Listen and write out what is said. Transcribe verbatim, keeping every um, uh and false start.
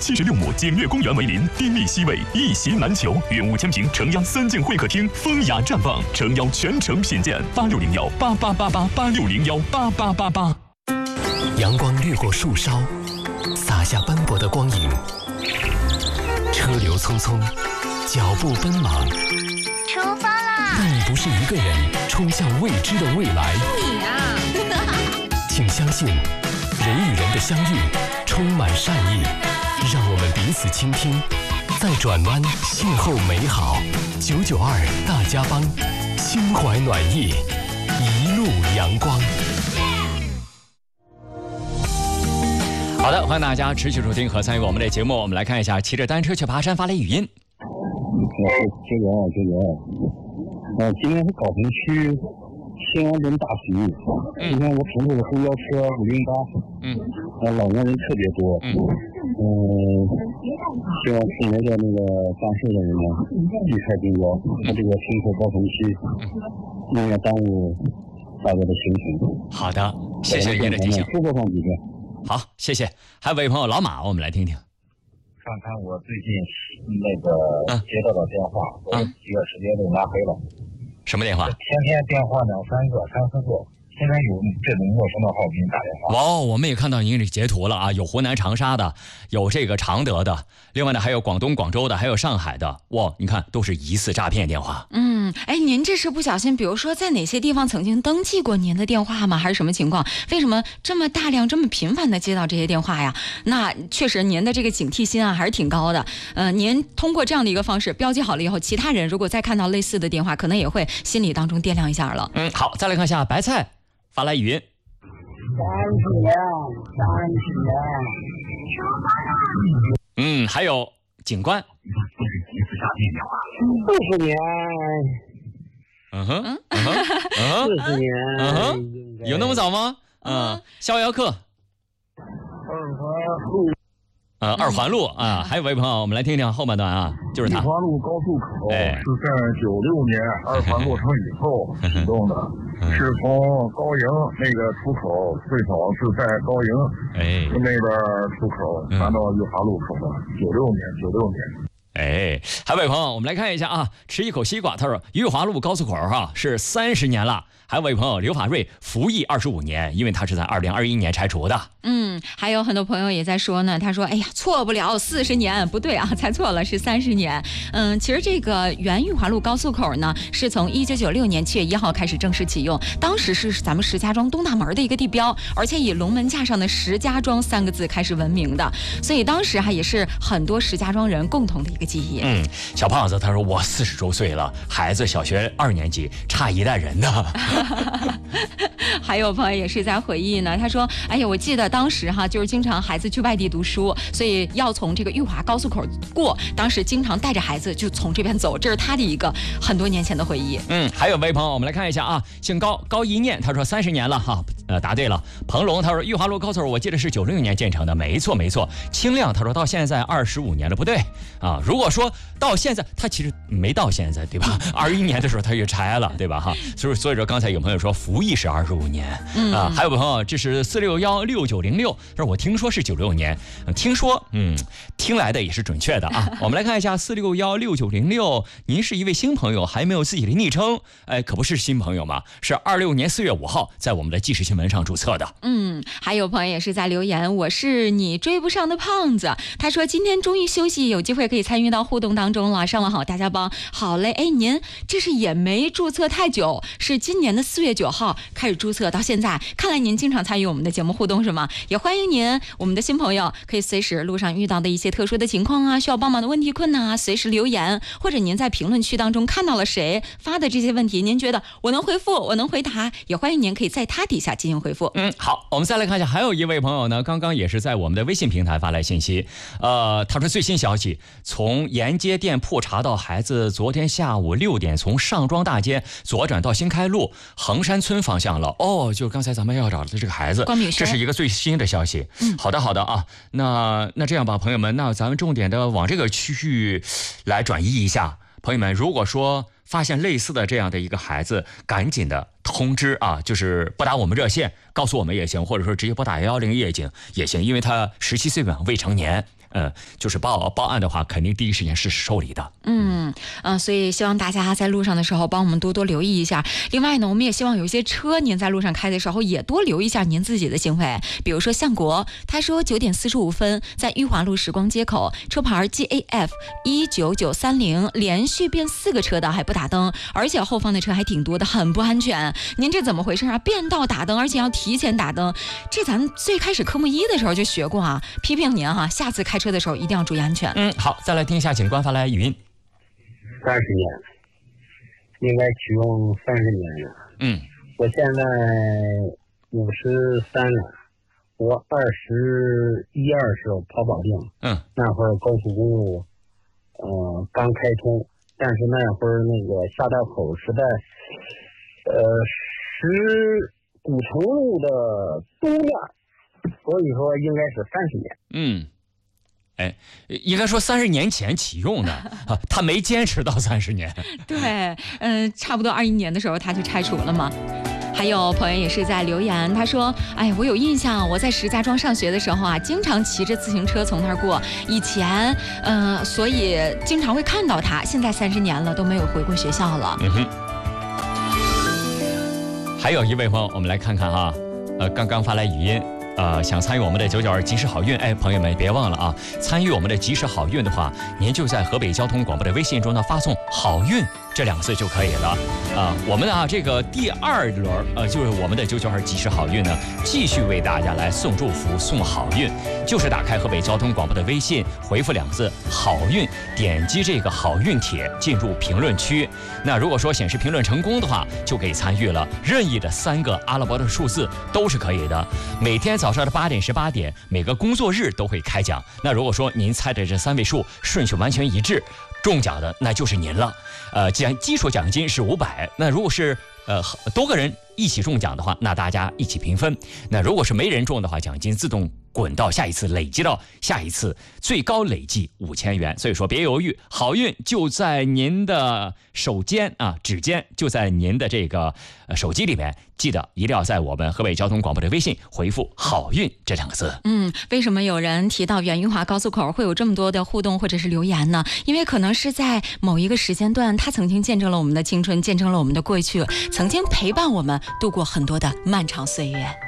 七十六亩景悦公园为邻，丁力西北，一席难求。原物千平城央三进会客厅，风雅绽放，诚邀全城品鉴。八六零幺八八八八八六零幺八八八八。 阳光掠过树梢，洒下斑驳的光影。车流匆匆，脚步奔忙。 出发啦！ 但你不是一个人冲向未知的未来。 你啊！ 请相信，人与人的相遇充满善意，让我们彼此倾听，在转弯邂逅美好。九九二大家帮，心怀暖意，一路阳光。 好的，欢迎大家持续收听和参与我们的节目。我们来看一下骑着单车去爬山发来语音。 我是九九二九九二，呃，今天是高峰区新安镇大喜。嗯、今天我乘坐的公交车五零八，嗯，呃，老年人特别多。嗯，嗯、呃，希望市内的那个办事的人呢避开公交，他这个行车高峰期，永远耽误大家的行程。 好的，谢谢您的提醒。 多播放几遍。 好，谢谢。还有位朋友老马，我们来听听。 看看我最近那个接到的电话，我几个时间都拿黑了。 什么电话？ 天天电话两三个、三四个，现在有这种陌生的号给你打电话。 哦，我们也看到您这截图了啊，有湖南长沙的，有这个常德的，另外呢还有广东广州的，还有上海的。哇，你看都是疑似诈骗电话。 嗯，哎，您这是不小心，比如说在哪些地方曾经登记过您的电话吗？还是什么情况？为什么这么大量、这么频繁的接到这些电话呀？那确实您的这个警惕心啊还是挺高的。呃，您通过这样的一个方式标记好了以后，其他人如果再看到类似的电话，可能也会心里当中掂量一下了。 嗯，好，再来看一下白菜发来语音。 三十年，三十年。 嗯，还有警官。 四十年。 嗯哼，嗯哼，嗯哼， 四十年。 嗯哼，有那么早吗？嗯，逍遥客。 二环路。 呃，二环路啊，还有位朋友，我们来听听后半段啊，就是他。 二环路高速口是在九六年二环落成以后启动的，是从高营那个出口，最早是在高营哎那边出口传到裕华路口的，九六年，九六年。 哎，还有位朋友，我们来看一下啊，吃一口西瓜，他说裕华路高速口哈、啊、是三十年了。还有位朋友刘法瑞服役二十五年，因为他是在二零二一年拆除的。 嗯，还有很多朋友也在说呢，他说哎呀错不了四十年，不对啊，猜错了，是三十年。嗯，其实这个原裕华路高速口呢是从一九九六年七月一号开始正式启用，当时是咱们石家庄东大门的一个地标，而且以龙门架上的石家庄三个字开始闻名的，所以当时还也是很多石家庄人共同的一个记忆。 嗯，小胖子他说我四十周岁了，孩子小学二年级，差一代人呢。 还有朋友也是在回忆呢，他说哎呀我记得当时哈就是经常孩子去外地读书，所以要从这个裕华高速口过，当时经常带着孩子就从这边走，这是他的一个很多年前的回忆。 嗯，还有位朋友我们来看一下啊，姓高高一念，他说三十年了哈，呃答对了。彭龙他说裕华路高速口我记得是九六年建成的，没错没错。清亮他说到现在二十五年了，不对啊，如果说到现在他其实没到现在对吧，二一年的时候他就拆了对吧哈，所以所以说刚才有朋友说服役是二十五年、嗯、啊，还有朋友这是四六幺六九零六，他说我听说是九六年，听说嗯听来的也是准确的啊。我们来看一下四六幺六九零六，您是一位新朋友，还没有自己的昵称，哎，可不是新朋友嘛，是二六年四月五号在我们的纪实新闻上注册的。 嗯，还有朋友也是在留言，我是你追不上的胖子，他说今天终于休息，有机会可以参与到互动当中了。上午好，大家帮好嘞。哎，您这是也没注册太久，是今年的四月九号开始注册到现在，看来您经常参与我们的节目互动是吗？也欢迎您，我们的新朋友可以随时路上遇到的一些特殊的情况啊，需要帮忙的问题困难啊，随时留言，或者您在评论区当中看到了谁发的这些问题，您觉得我能回复，我能回答，也欢迎您可以在他底下进行回复。 嗯，好，我们再来看一下，还有一位朋友呢，刚刚也是在我们的微信平台发来信息，呃，他说最新消息，从沿街店铺查到孩子昨天下午六点从上庄大街左转到新开路衡山村方向了。哦，就刚才咱们要找的这个孩子，这是一个最新的消息。嗯，好的好的啊，那那这样吧，朋友们，那咱们重点的往这个区域来转移一下。朋友们，如果说发现类似的这样的一个孩子，赶紧的通知啊，就是拨打我们热线告诉我们也行，或者说直接拨打幺幺零也行也行，因为他十七岁嘛，未成年， 呃，就是报报案的话，肯定第一时间是受理的。 嗯嗯、呃，所以希望大家在路上的时候帮我们多多留意一下。另外呢，我们也希望有一些车您在路上开的时候也多留意一下您自己的行为。比如说向国，他说九点四十五分在裕华路时光街口，车牌 G A F 一九九三零，连续变四个车道还不打灯，而且后方的车还挺多的，很不安全。您这怎么回事啊？变道打灯，而且要提前打灯，这咱最开始科目一的时候就学过啊。批评您哈、啊，下次开车的时候一定要注意安全。 嗯，好，再来听一下警官发来语音。 三十年，应该启用三十年了。 嗯， 我现在五十三了，我二十一二时候跑保定， 嗯， 那会儿高速公路，呃，刚开通，但是那会儿那个下道口是在，呃，石古城路的东面，所以说应该是三十年。 嗯。哎，应该说三十年前启用的啊，他没坚持到三十年。 对，嗯、呃，差不多二一年的时候他就拆除了嘛。还有朋友也是在留言，他说：“哎，我有印象，我在石家庄上学的时候啊，经常骑着自行车从那儿过。以前，嗯、呃，所以经常会看到他。现在三十年了都没有回过学校了。” 嗯哼。还有一位朋友，我们来看看哈，呃，刚刚发来语音。呃，想参与我们的九九二及时好运，哎，朋友们别忘了啊！参与我们的及时好运的话，您就在河北交通广播的微信中呢发送“好运”这两个字就可以了啊。我们啊这个第二轮呃就是我们的九九二及时好运呢，继续为大家来送祝福、送好运，就是打开河北交通广播的微信，回复两个字“好运”，点击这个好运帖进入评论区。那如果说显示评论成功的话，就可以参与了，任意的三个阿拉伯的数字都是可以的。每天早上的八点、十八点，每个工作日都会开奖。那如果说您猜的这三位数顺序完全一致，中奖的那就是您了。呃，奖基础奖金是五百，那如果是呃多个人一起中奖的话，那大家一起平分。那如果是没人中的话，奖金自动滚到下一次，累积到下一次，最高累计五千元。所以说别犹豫，好运就在您的手间啊，指尖就在您的这个呃手机里面。记得一定要在我们河北交通广播的微信回复“好运”这两个字。 嗯，为什么有人提到原裕华高速口会有这么多的互动或者是留言呢？因为可能是在某一个时间段，他曾经见证了我们的青春，见证了我们的过去，曾经陪伴我们度过很多的漫长岁月。